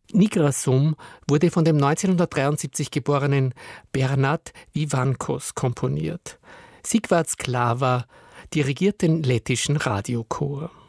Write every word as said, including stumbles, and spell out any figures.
Nigra Sum wurde von dem neunzehnhundertdreiundsiebzig geborenen Bernard Vivancos komponiert. Sigvards Klava dirigiert den lettischen Radiochor.